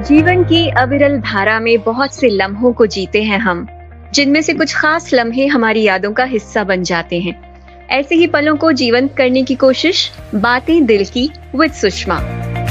जीवन की अविरल धारा में बहुत से लम्हों को जीते हैं हम, जिनमें से कुछ खास लम्हे हमारी यादों का हिस्सा बन जाते हैं। ऐसे ही पलों को जीवंत करने की कोशिश बातें दिल की विद सुषमा।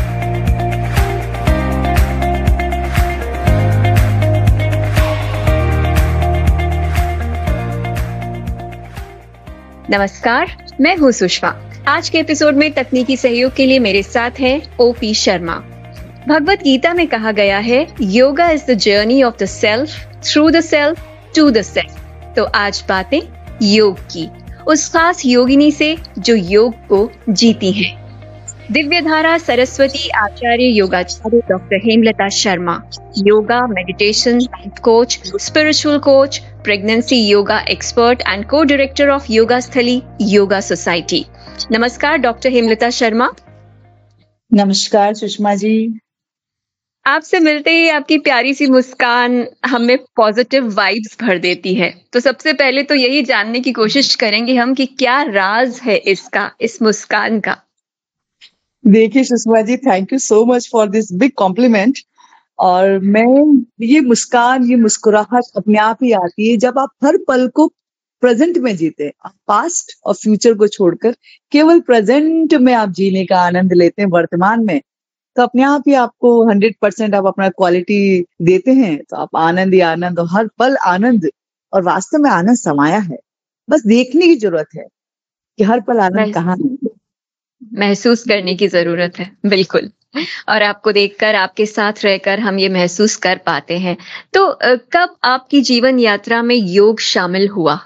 नमस्कार, मैं हूँ सुषमा। आज के एपिसोड में तकनीकी सहयोग के लिए मेरे साथ हैं ओपी शर्मा। भगवत गीता में कहा गया है, yoga is the journey of the self through the self to the self. तो आज बातें योग की, उस खास योगिनी से जो योग को जीती हैं। दिव्यधारा सरस्वती आचार्य योगाचार्य doctor Hemlata Sharma, yoga, meditation, life coach, spiritual coach, pregnancy yoga expert and को डायरेक्टर ऑफ योगा स्थली योगा सोसाइटी। नमस्कार डॉक्टर हेमलता शर्मा। नमस्कार सुषमा जी। आपसे मिलते ही आपकी प्यारी सी मुस्कान हमें पॉजिटिव वाइब्स भर देती है। तो सबसे पहले तो यही जानने की कोशिश करेंगे हम कि क्या राज है इसका, इस मुस्कान का। देखिए Sushma ji, thank you so much for this big complement. और मैं ये मुस्कुराहट अपने आप ही आती है जब आप हर पल को प्रेजेंट में जीते। आप पास्ट और फ्यूचर को छोड़कर केवल प्रेजेंट में आप जीने का आनंद लेते हैं वर्तमान में, तो अपने आप ही आपको 100% आप अपना क्वालिटी देते हैं। तो आप आनंद ही आनंद, और हर पल आनंद, और वास्तव में आनंद समाया है। बस देखने की जरूरत है कि हर पल आनंद कहाँ है। महसूस करने की जरूरत है, बिल्कुल। और आपको देखकर, आपके साथ रहकर हम ये महसूस कर पाते हैं। तो कब आपकी जीवन यात्रा में योग शामिल हुआ?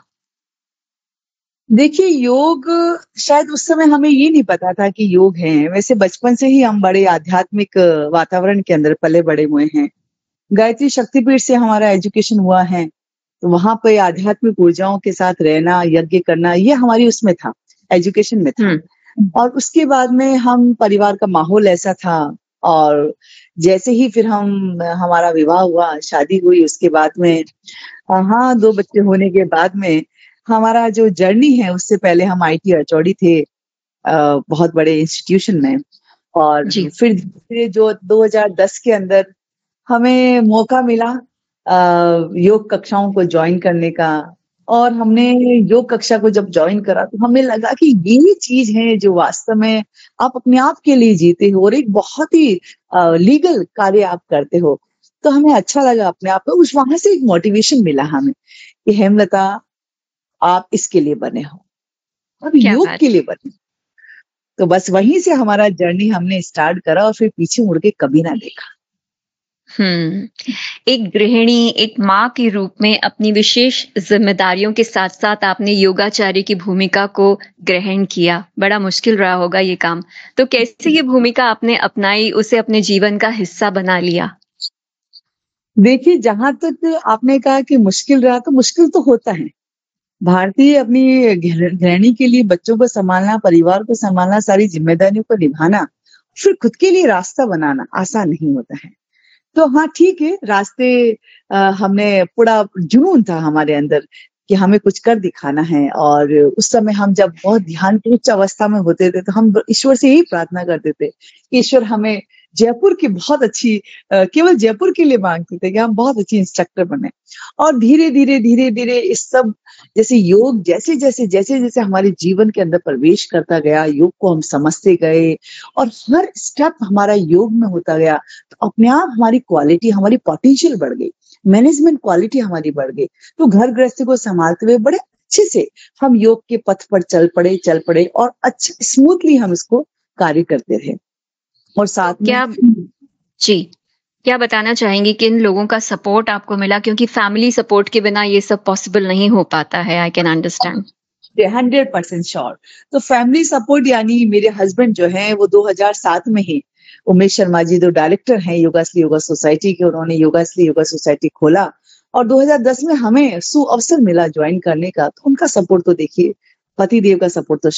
देखिए, योग शायद उस समय हमें ये नहीं पता था कि योग है। वैसे बचपन से ही हम बड़े आध्यात्मिक वातावरण के अंदर पले बड़े हुए हैं। गायत्री शक्तिपीठ से हमारा एजुकेशन हुआ है, तो वहां पे आध्यात्मिक ऊर्जाओं के साथ रहना, यज्ञ करना, ये हमारी उसमें था, एजुकेशन में था। और उसके बाद में हम परिवार का माहौल ऐसा था, और जैसे ही फिर हमारा विवाह हुआ, शादी हुई, उसके बाद में 2 बच्चे होने के बाद में हमारा जो जर्नी है, उससे पहले हम आईटी हचौड़ी थे बहुत बड़े इंस्टीट्यूशन में। और फिर धीरे जो 2010 के अंदर हमें मौका मिला योग कक्षाओं को ज्वाइन करने का। और हमने योग कक्षा को जब ज्वाइन करा तो हमें लगा कि ये चीज है जो वास्तव में आप अपने आप के लिए जीते हो, और एक बहुत ही लीगल कार्य आप करते हो। तो हमें अच्छा लगा अपने आप को। उस वहां से एक मोटिवेशन मिला हमें कि हेमलता, आप इसके लिए बने हो, अब योग के लिए बने। तो बस वहीं से हमारा जर्नी हमने स्टार्ट करा, और फिर पीछे मुड़ के कभी ना देखा। एक गृहिणी, एक माँ के रूप में अपनी विशेष जिम्मेदारियों के साथ साथ आपने योगाचार्य की भूमिका को ग्रहण किया। बड़ा मुश्किल रहा होगा ये काम। तो कैसे ये भूमिका आपने अपनाई, उसे अपने जीवन का हिस्सा बना लिया? देखिए, जहां तक आपने कहा कि मुश्किल रहा, तो मुश्किल तो होता है। भारतीय अपनी गृहिणी के लिए बच्चों को संभालना, परिवार को संभालना, सारी जिम्मेदारियों को निभाना, फिर खुद के लिए रास्ता बनाना आसान नहीं होता है। तो हाँ, ठीक है, रास्ते हमने पूरा जुनून था हमारे अंदर कि हमें कुछ कर दिखाना है। और उस समय हम जब बहुत ध्यान की उच्च अवस्था में होते थे, तो हम ईश्वर से यही प्रार्थना करते थे कि ईश्वर हमें जयपुर की बहुत अच्छी, केवल जयपुर के लिए मांगते थे कि हम बहुत अच्छी इंस्ट्रक्टर बने। और धीरे धीरे इस सब, जैसे योग जैसे जैसे हमारे जीवन के अंदर प्रवेश करता गया, योग को हम समझते गए, और हर स्टेप हमारा योग में होता गया, तो अपने आप हमारी क्वालिटी, हमारी पोटेंशियल बढ़ गई, मैनेजमेंट क्वालिटी हमारी बढ़ गई। तो घर गृहस्थी को संभालते हुए बड़े अच्छे से हम योग के पथ पर चल पड़े, और अच्छे स्मूथली हम इसको कार्य करते रहे। और साथ में क्या बताना चाहेंगे कि इन लोगों का सपोर्ट आपको मिला? क्योंकि फैमिली सपोर्ट के बिना ये सब पॉसिबल नहीं हो पाता है। I can understand. 100% श्योर। तो फैमिली सपोर्ट यानी मेरे हस्बैंड जो हैं, वो 2007 में ही, उमेश शर्मा जी जो डायरेक्टर हैं योगाश्री योगा सोसाइटी के, उन्होंने योगाश्री योगा सोसाइटी खोला, और 2010 में हमें सुअवसर मिला ज्वाइन करने का। तो उनका सपोर्ट तो देखिए, पति देव का सपोर्ट तो